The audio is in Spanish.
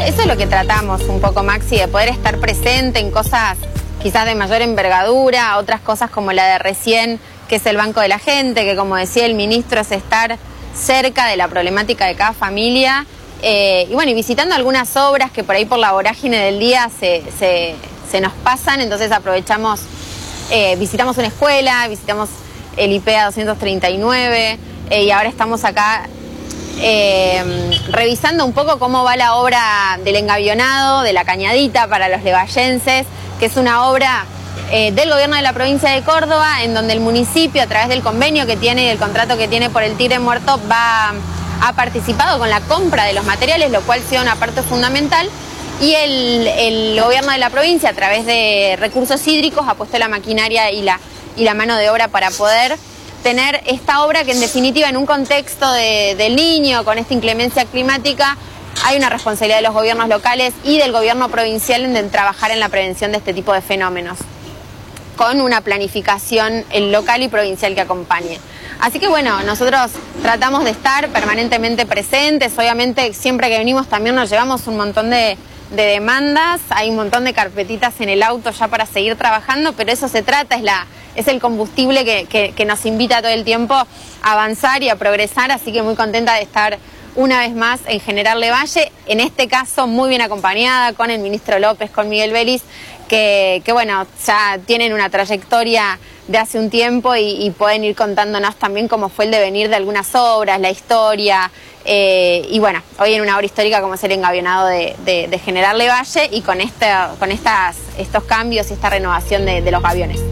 eso es lo que tratamos un poco, Maxi, de poder estar presente en cosas quizás de mayor envergadura, otras cosas como la de recién, que es el Banco de la Gente, que como decía el ministro es estar cerca de la problemática de cada familia, y bueno, y visitando algunas obras que por ahí por la vorágine del día se nos pasan, entonces aprovechamos, visitamos una escuela, visitamos el IPEA 239, y ahora estamos acá revisando un poco cómo va la obra del engavionado, de la Cañadita para los levallenses, que es una obra del gobierno de la provincia de Córdoba, en donde el municipio, a través del convenio que tiene y el contrato que tiene por el Tigre Muerto, ha participado con la compra de los materiales, lo cual ha sido una parte fundamental, y el gobierno de la provincia, a través de recursos hídricos, ha puesto la maquinaria y la mano de obra para poder tener esta obra que en definitiva en un contexto del Niño, con esta inclemencia climática, hay una responsabilidad de los gobiernos locales y del gobierno provincial en trabajar en la prevención de este tipo de fenómenos, con una planificación local y provincial que acompañe. Así que bueno, nosotros tratamos de estar permanentemente presentes, obviamente siempre que venimos también nos llevamos un montón de demandas, hay un montón de carpetitas en el auto ya para seguir trabajando, pero eso se trata, es el combustible que nos invita todo el tiempo a avanzar y a progresar, así que muy contenta de estar una vez más en General Lavalle, en este caso muy bien acompañada con el ministro López, con Miguel Vélez, que bueno, ya tienen una trayectoria de hace un tiempo y pueden ir contándonos también cómo fue el devenir de algunas obras, la historia, y bueno, hoy en una obra histórica como es el engavionado de General Lavalle y con estos cambios y esta renovación de los gaviones.